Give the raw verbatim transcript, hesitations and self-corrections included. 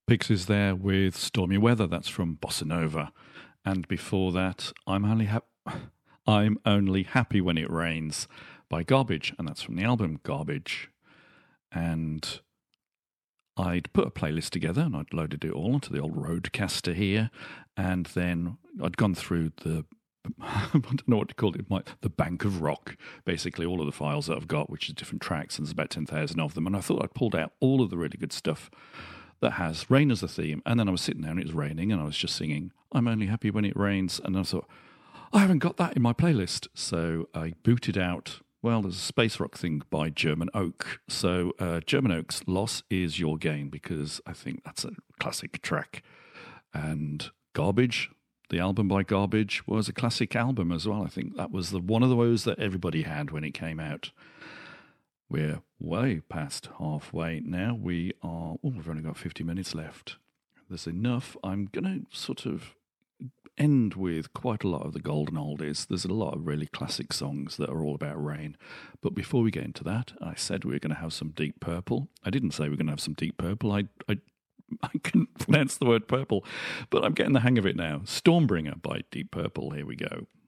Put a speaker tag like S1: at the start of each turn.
S1: Pixies there with Stormy Weather. That's from Bossa Nova. And before that, I'm only hap- I'm only happy when it rains by Garbage, and that's from the album Garbage. And I'd put a playlist together and I'd loaded it all onto the old Roadcaster here, and then I'd gone through the I don't know what to call it, my, the bank of rock, basically all of the files that I've got, which is different tracks, and there's about ten thousand of them, and I thought I'd pulled out all of the really good stuff that has rain as a theme. And then I was sitting there and it was raining and I was just singing I'm Only Happy When It Rains, and I thought I haven't got that in my playlist, so I booted out, well, there's a space rock thing by German Oak. So uh, German Oak's Loss Is Your Gain, because I think that's a classic track. And Garbage, the album by Garbage, was a classic album as well. I think that was the one of those that everybody had when it came out. We're way past halfway now. We are, oh, we've only got fifty minutes left. There's enough. I'm going to sort of end with quite a lot of the golden oldies. There's a lot of really classic songs that are all about rain. But before we get into that, I said we were going to have some Deep Purple. I didn't say we were going to have some Deep Purple. I, I, I couldn't pronounce the word purple, but I'm getting the hang of it now. Stormbringer by Deep Purple. Here we go.